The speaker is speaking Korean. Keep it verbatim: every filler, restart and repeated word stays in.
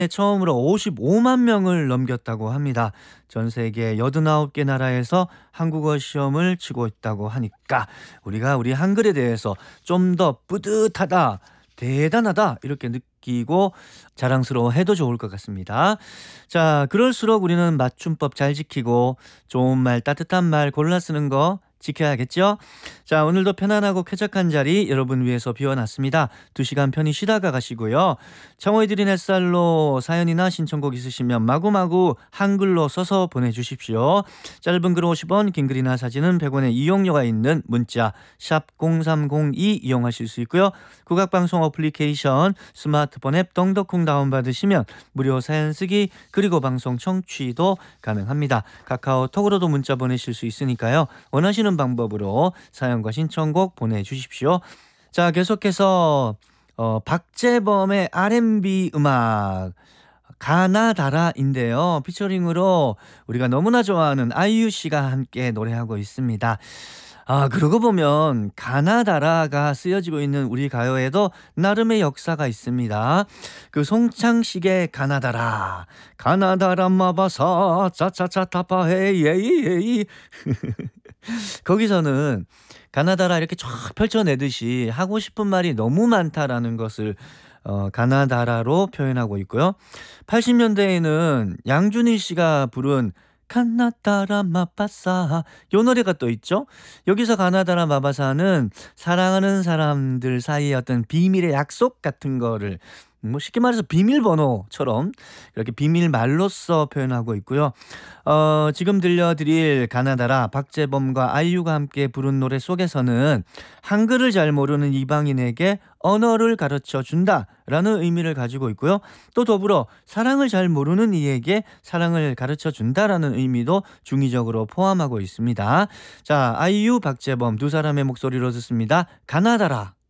처음으로 오십오만 명을 넘겼다고 합니다. 전 세계 여든아홉 개 나라에서 한국어 시험을 치고 있다고 하니까 우리가 우리 한글에 대해서 좀 더 뿌듯하다, 대단하다 이렇게 느끼고 자랑스러워해도 좋을 것 같습니다. 자, 그럴수록 우리는 맞춤법 잘 지키고 좋은 말, 따뜻한 말 골라 쓰는 거 지켜야겠죠? 자, 오늘도 편안하고 쾌적한 자리 여러분 위해서 비워놨습니다. 두 시간 편히 쉬다가 가시고요. 청어해 드린 햇살로 사연이나 신청곡 있으시면 마구마구 한글로 써서 보내주십시오. 짧은 글 오십 원, 긴 글이나 사진은 백 원의 이용료가 있는 문자 샵 공삼공이 이용하실 수 있고요. 국악방송 어플리케이션 스마트폰 앱 덩덕콩 다운받으시면 무료 사연 쓰기 그리고 방송 청취도 가능합니다. 카카오톡으로도 문자 보내실 수 있으니까요. 원하시는 방법으로 사연과 신청곡 보내주십시오. 자, 계속해서 어, 박재범의 알앤비 음악 가나다라인데요. 피처링으로 우리가 너무나 좋아하는 아이유 씨가 함께 노래하고 있습니다. 아, 그러고 보면 가나다라가 쓰여지고 있는 우리 가요에도 나름의 역사가 있습니다. 그 송창식의 가나다라, 가나다라 마바사 차차차 타파헤이 헤이 헤이 거기서는 가나다라 이렇게 쫙 펼쳐내듯이 하고 싶은 말이 너무 많다라는 것을 어, 가나다라로 표현하고 있고요. 팔십 년대에는 양준일 씨가 부른 가나다라 마바사 요 노래가 또 있죠. 여기서 가나다라 마바사는 사랑하는 사람들 사이의 어떤 비밀의 약속 같은 거를 뭐 쉽게 말해서 비밀번호처럼 이렇게 비밀말로써 표현하고 있고요. 어, 지금 들려드릴 가나다라 박재범과 아이유가 함께 부른 노래 속에서는 한글을 잘 모르는 이방인에게 언어를 가르쳐 준다라는 의미를 가지고 있고요. 또 더불어 사랑을 잘 모르는 이에게 사랑을 가르쳐 준다라는 의미도 중의적으로 포함하고 있습니다. 자, 아이유, 박재범 두 사람의 목소리로 듣습니다. 가나다라.